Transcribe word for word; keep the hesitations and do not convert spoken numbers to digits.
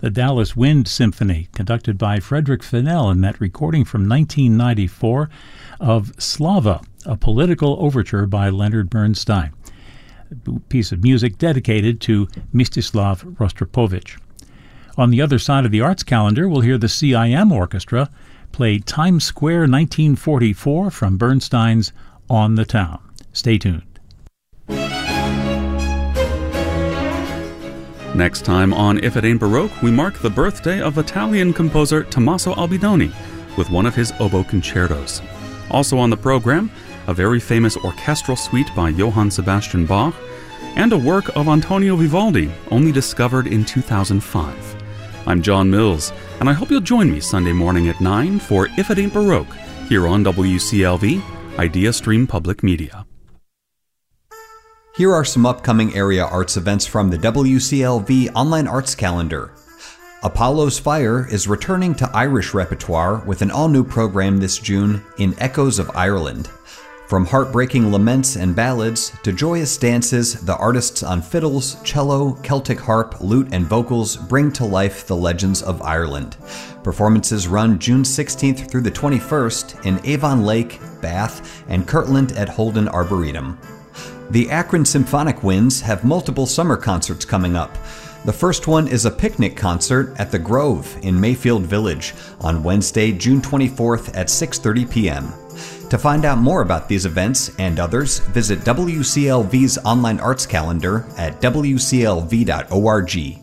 the Dallas Wind Symphony, conducted by Frederick Fennell in that recording from nineteen ninety-four of Slava, a political overture by Leonard Bernstein, a piece of music dedicated to Mstislav Rostropovich. On the other side of the arts calendar, we'll hear the C I M Orchestra play Times Square nineteen forty-four from Bernstein's On the Town. Stay tuned. Next time on If It Ain't Baroque, we mark the birthday of Italian composer Tommaso Albinoni with one of his oboe concertos. Also on the program, a very famous orchestral suite by Johann Sebastian Bach, and a work of Antonio Vivaldi, only discovered in two thousand five. I'm John Mills, and I hope you'll join me Sunday morning at nine for If It Ain't Baroque, here on W C L V, Idea Stream Public Media. Here are some upcoming area arts events from the W C L V Online Arts Calendar. Apollo's Fire is returning to Irish repertoire with an all-new program this June in Echoes of Ireland. From heartbreaking laments and ballads to joyous dances, the artists on fiddles, cello, Celtic harp, lute, and vocals bring to life the legends of Ireland. Performances run June sixteenth through the twenty-first in Avon Lake, Bath, and Kirtland at Holden Arboretum. The Akron Symphonic Winds have multiple summer concerts coming up. The first one is a picnic concert at the Grove in Mayfield Village on Wednesday, June twenty-fourth at six thirty p.m. To find out more about these events and others, visit W C L V's online arts calendar at W C L V dot org.